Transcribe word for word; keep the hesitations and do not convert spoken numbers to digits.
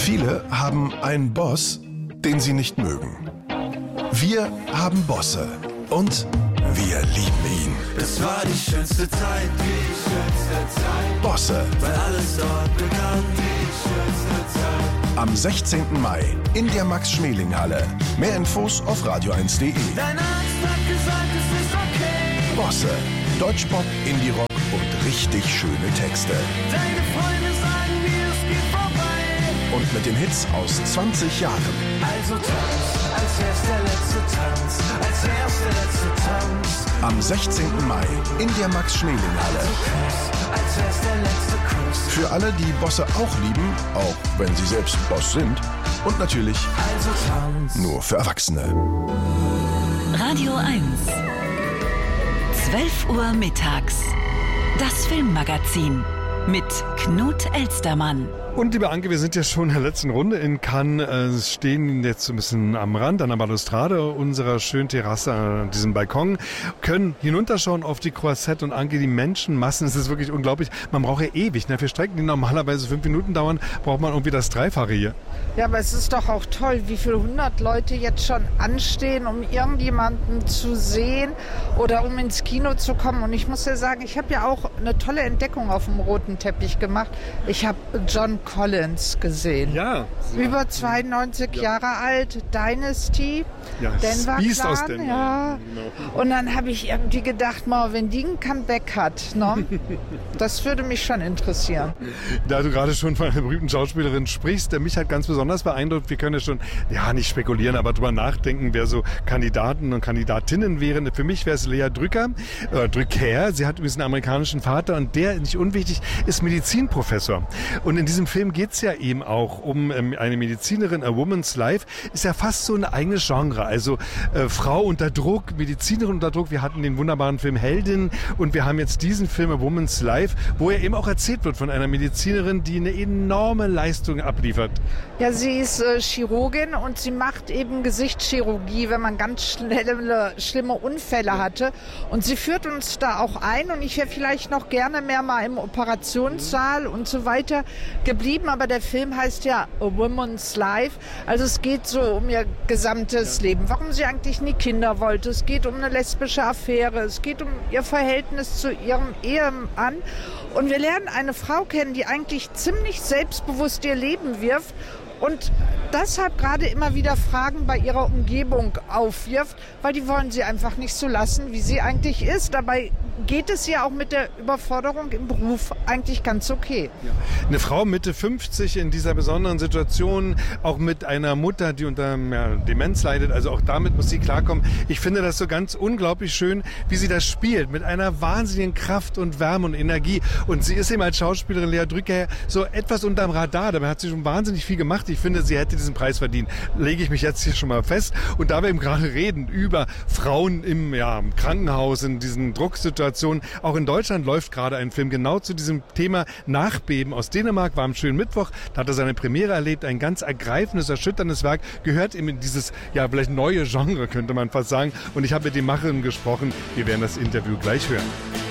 Viele haben einen Boss, den sie nicht mögen. Wir haben Bosse und wir lieben ihn. Das war die schönste Zeit, die schönste Zeit. Bosse. Weil alles dort begann, die schönste Zeit. Am sechzehnten Mai in der Max-Schmeling-Halle. Mehr Infos auf radio eins punkt de. Dein Arzt hat gesagt, es ist okay. Bosse. Deutschpop, Indie-Rock und richtig schöne Texte. Deine Freunde sagen mir, es geht vorbei. Und mit den Hits aus zwanzig Jahren. Also tanz, als wär's der letzte Tanz, als wär's der letzte Tanz. Am sechzehnten Mai in der Max-Schmeling-Halle. Also Kuss, als wär's der letzte Kuss. Für alle, die Bosse auch lieben, auch wenn sie selbst Boss sind. Und natürlich Also tanz. nur für Erwachsene. Radio eins. zwölf Uhr mittags. Das Filmmagazin mit Knut Elstermann. Und liebe Anke, wir sind ja schon in der letzten Runde in Cannes, äh, stehen jetzt ein bisschen am Rand, an der Balustrade unserer schönen Terrasse, an diesem Balkon, können hinunterschauen auf die Croisette und Anke, die Menschenmassen, es ist wirklich unglaublich. Man braucht ja ewig, ne? Für Strecken, die normalerweise fünf Minuten dauern, braucht man irgendwie das Dreifache hier. Ja, aber es ist doch auch toll, wie viele hundert Leute jetzt schon anstehen, um irgendjemanden zu sehen oder um ins Kino zu kommen. Und ich muss ja sagen, ich habe ja auch eine tolle Entdeckung auf dem roten Teppich gemacht. Ich habe John Collins gesehen. Ja. Über zweiundneunzig ja. Jahre alt, Dynasty, ja, Denver Beast Clan, aus Denver. ja. Genau. Und dann habe ich irgendwie gedacht, mal, wenn die ein Comeback hat, ne? Das würde mich schon interessieren. Da du gerade schon von einer berühmten Schauspielerin sprichst, der mich hat ganz besonders beeindruckt. Wir können ja schon, ja nicht spekulieren, aber drüber nachdenken, wer so Kandidaten und Kandidatinnen wären. Für mich wäre es Lea Drücker, äh, Drücker. Sie hat übrigens einen amerikanischen Vater und der, nicht unwichtig, ist Medizinprofessor. Und in diesem Film geht es ja eben auch um ähm, eine Medizinerin, A Woman's Life, ist ja fast so ein eigenes Genre. Also äh, Frau unter Druck, Medizinerin unter Druck. Wir hatten den wunderbaren Film Heldin und wir haben jetzt diesen Film A Woman's Life, wo ja eben auch erzählt wird von einer Medizinerin, die eine enorme Leistung abliefert. Ja, sie ist äh, Chirurgin und sie macht eben Gesichtschirurgie, wenn man ganz schnelle, schlimme Unfälle hatte. Und sie führt uns da auch ein und ich wäre vielleicht noch gerne mehr mal im Operationssaal und so weiter geblieben. Aber der Film heißt ja A Woman's Life. Also es geht so um ihr gesamtes ja. Leben. Warum sie eigentlich nie Kinder wollte. Es geht um eine lesbische Affäre. Es geht um ihr Verhältnis zu ihrem Ehemann. Und wir lernen eine Frau kennen, die eigentlich ziemlich selbstbewusst ihr Leben wirft und deshalb gerade immer wieder Fragen bei ihrer Umgebung aufwirft, weil die wollen sie einfach nicht so lassen, wie sie eigentlich ist. Dabei geht es ja auch mit der Überforderung im Beruf eigentlich ganz okay. Ja. Eine Frau Mitte fünfzig in dieser besonderen Situation, auch mit einer Mutter, die unter ja, Demenz leidet, also auch damit muss sie klarkommen. Ich finde das so ganz unglaublich schön, wie sie das spielt, mit einer wahnsinnigen Kraft und Wärme und Energie. Und sie ist eben als Schauspielerin Lea Drücker so etwas unterm Radar, dabei hat sie schon wahnsinnig viel gemacht. Ich finde, sie hätte diesen Preis verdient. Lege ich mich jetzt hier schon mal fest. Und da wir eben gerade reden über Frauen im, ja, im Krankenhaus, in diesen Drucksituationen, auch in Deutschland läuft gerade ein Film genau zu diesem Thema Nachbeben aus Dänemark, war am schönen Mittwoch, da hat er seine Premiere erlebt, ein ganz ergreifendes, erschütterndes Werk, gehört eben in dieses, ja, vielleicht neue Genre, könnte man fast sagen. Und ich habe mit den Macherinnen gesprochen. Wir werden das Interview gleich hören.